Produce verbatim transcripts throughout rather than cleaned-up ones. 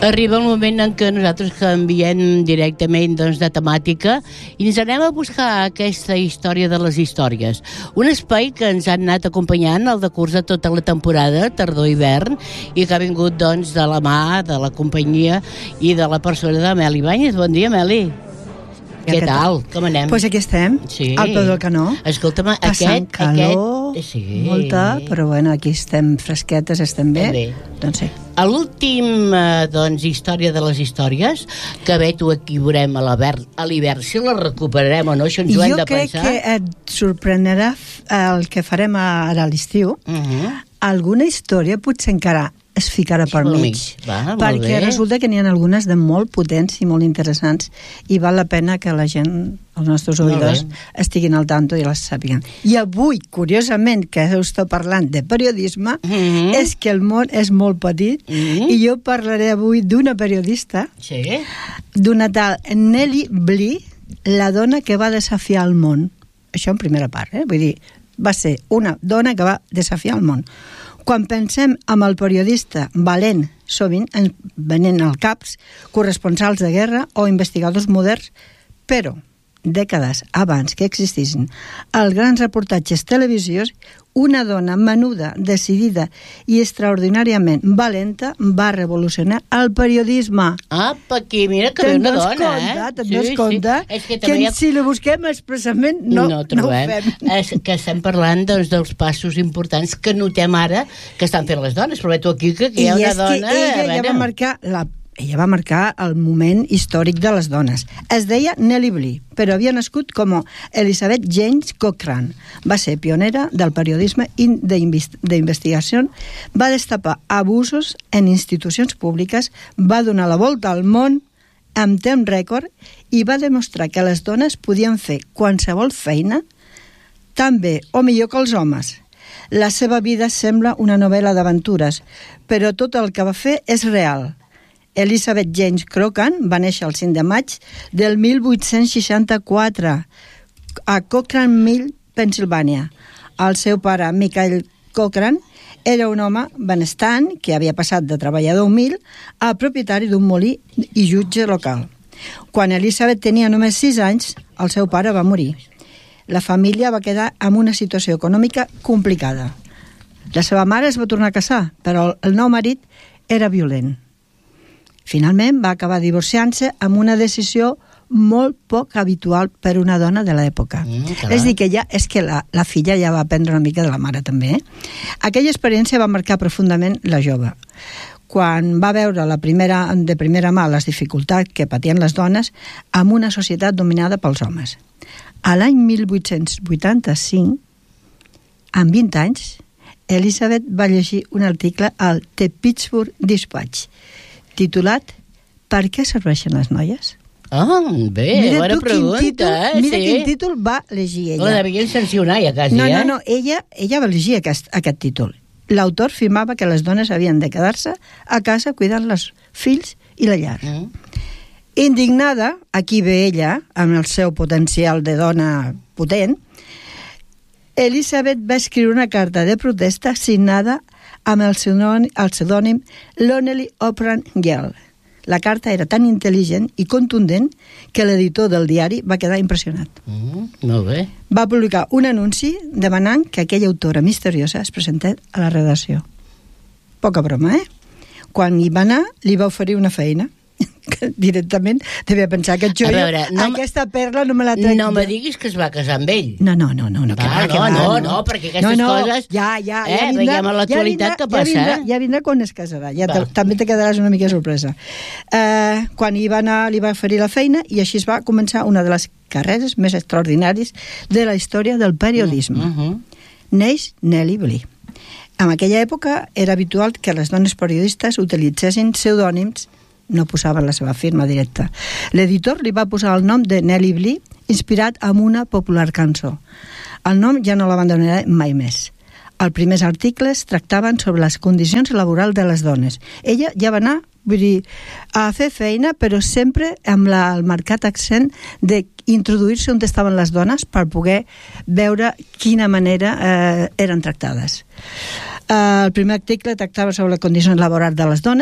Arriba el moment en què nosaltres canviem directament doncs, de temàtica i ens anem a buscar aquesta història de les històries. Un espai que ens ha anat acompanyant al decurs de tota la temporada, tardor-hivern, i que ha vingut doncs, de la mà, de la companyia i de la persona de Meli Ibáñez. Bon dia, Meli. Ja, què tal? Com anem? Doncs pues aquí estem, sí. Al peu del canó. Escolta'm, passant aquest... calor, aquest... Sí. molta, però bueno, aquí estem fresquetes, estem bé. bé. Doncs sí. A l'últim, eh, doncs, història de les històries, que bé, tu aquí veurem a l'hivern, si la recuperarem o no, això ens ho hem de pensar. Jo crec que et sorprendrà el que farem ara a l'estiu. Uh-huh. Alguna història potser encara es ficarà per mig, mig. Va, perquè resulta que n'hi ha algunes de molt potents i molt interessants i val la pena que la gent, els nostres oïdors, estiguin al tanto i les sàpiguen. I avui, curiosament, que esteu parlant de periodisme, mm-hmm. és que el món és molt petit mm-hmm. i jo parlaré avui d'una periodista, sí. d'una tal Nellie Bly, la dona que va desafiar el món. Això en primera part, eh? Vull dir, va ser una dona que va desafiar el món. Quan pensem en el periodista valent, sovint ens venen al caps corresponsals de guerra o investigadors moderns, però dècades abans que existissin els grans reportatges televisius, una dona menuda, decidida i extraordinàriament valenta va revolucionar el periodisme. Apa, aquí, mira que ve una dona, compte, eh? Te'n dones compte, sí. que, que ha... si la busquem expressament no, no, no ho fem. És que estem parlant doncs, dels passos importants que notem ara que estan fent les dones, però tu aquí que, que hi ha una dona... I és que ella ja va marcar la Ella va marcar el moment històric de les dones. Es deia Nellie Bly, però havia nascut com Elizabeth James Cochrane. Va ser pionera del periodisme d'investigació, va destapar abusos en institucions públiques, va donar la volta al món amb temps rècord i va demostrar que les dones podien fer qualsevol feina tan bé o millor que els homes. La seva vida sembla una novel·la d'aventures, però tot el que va fer és real. Elizabeth James Cochrane va néixer el cinc de maig del mil vuit-cents seixanta-quatre a Cochrane Mill, Pennsylvania. El seu pare, Michael Cochrane, era un home benestant que havia passat de treballador humil a propietari d'un molí i jutge local. Quan Elizabeth tenia només sis anys, el seu pare va morir. La família va quedar en una situació econòmica complicada. La seva mare es va tornar a casar, però el nou marit era violent. Finalment va acabar divorciant-se amb una decisió molt poc habitual per una dona de l'època. Mm, és dir, que ja, és que la, la filla ja va aprendre una mica de la mare també. Eh? Aquella experiència va marcar profundament la jove. Quan va veure la primera, de primera mà les dificultats que patien les dones en una societat dominada pels homes. A l'any mil vuit-cents vuitanta-cinc, amb vint anys, Elizabeth va llegir un article al The Pittsburgh Dispatch titulat Per què serveixen les noies? Ah, bé, mira bona pregunta, títol, eh? Mira sí. quin títol va llegir ella. La devien sancionar ja quasi, no, eh? No, no, ella, ella va llegir aquest, aquest títol. L'autor afirmava que les dones havien de quedar-se a casa cuidant els fills i la llar. Mm. Indignada, aquí ve ella, amb el seu potencial de dona potent, Elizabeth va escriure una carta de protesta signada amb el pseudònim Lonely Oprah Girl. La carta era tan intel·ligent i contundent que l'editor del diari va quedar impressionat. Mm, molt bé. Va publicar un anunci demanant que aquella autora misteriosa es presentés a la redacció. Poca broma, eh? Quan hi va anar, li va oferir una feina. Directament devia pensar que jo, veure, no aquesta perla no me la trec. No me diguis que es va casar amb ell. No, no, no, no, no, va, no, que va, no, no, no, perquè aquestes no, no, coses ja, ja, eh, ja vindrà, veiem a l'actualitat ja que passa. Ja vindrà, ja vindrà quan es casarà, ja te, també te quedaràs una mica sorpresa. Uh, quan hi va anar, li va oferir la feina i així es va començar una de les carreres més extraordinàries de la història del periodisme. Mm, uh-huh. Neix Nellie Bly. En aquella època era habitual que les dones periodistes utilitzessin pseudònims, no posaven la seva firma directa. L'editor li va posar el nom de Nellie Bly, inspirat en una popular cançó. El nom ja no l'abandonarà mai més. Els primers articles tractaven sobre les condicions laborals de les dones. Ella ja va anar, vull dir, a fer feina, però sempre amb la, el marcat accent d'introduir-se on estaven les dones per poder veure quina manera eh, eren tractades. Eh, el primer article tractava sobre les condicions laborals de les dones.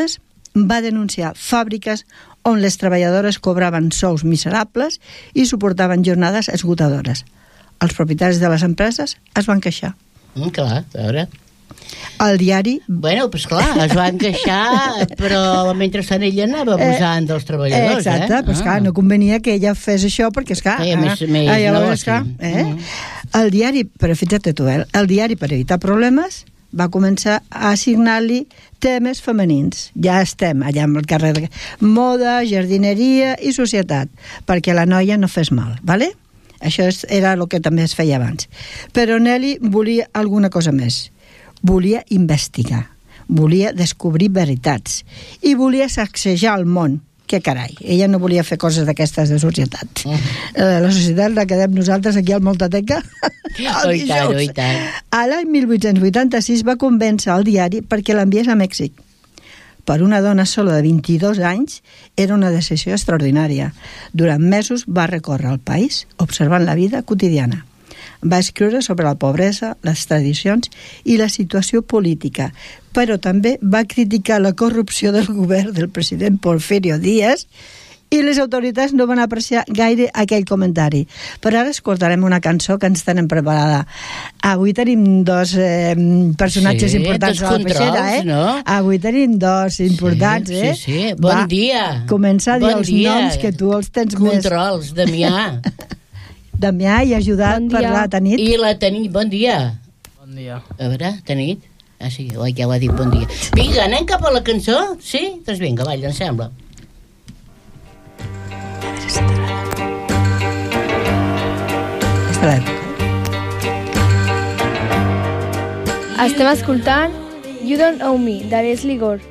va denunciar fàbriques on les treballadores cobraven sous miserables i suportaven jornades esgotadores. Els propietaris de les empreses es van queixar. Mm, clar, a veure... El diari... Bueno, doncs clar, es van queixar, però mentrestant ella anava abusant dels treballadors, eh? Exacte, eh? però esclar, no convenia que ella fes això, perquè esclar... Feia eh? més, més ah, llavors, negoci. esclar, eh? Mm. El diari, però fixa't tu, eh? El diari, per evitar problemes, va començar a assignar-li temes femenins. Ja estem allà amb el carrer de moda, jardineria i societat, perquè la noia no fes mal, ¿vale? Això era el que també es feia abans. Però Nelly volia alguna cosa més. Volia investigar, volia descobrir veritats i volia sacsejar el món. Que carai, ella no volia fer coses d'aquestes de societat. Uh -huh. La societat la quedem nosaltres aquí al Moltateca el i tant, i tant. A l'any mil vuit-cents vuitanta-sis va convèncer el diari perquè l'enviés a Mèxic. Per una dona sola de vint-i-dos anys era una decisió extraordinària. Durant mesos va recórrer el país observant la vida quotidiana. Va escriure sobre la pobresa, les tradicions i la situació política, però també va criticar la corrupció del govern del president Porfirio Díaz i les autoritats no van apreciar gaire aquell comentari. Però ara escoltarem una cançó que ens tenen preparada. Avui tenim dos eh, personatges sí, importants dos a la peixera, eh? No? Avui tenim dos importants, sí, eh? Sí, sí, bon va, dia. Comença a dir bon els dia. noms que tu els tens Controls, més... Damià. Damià, i ajudat Bon per dia. la Tanit. I la Tanit, bon dia. Bon dia. A veure, Tanit. Ah, sí, oi, ja ho ha dit, bon dia. Vinga, anem cap a la cançó? Sí? Doncs vinga, va, em sembla. Estem escoltant You Don't Owe Me, de Leslie Gore.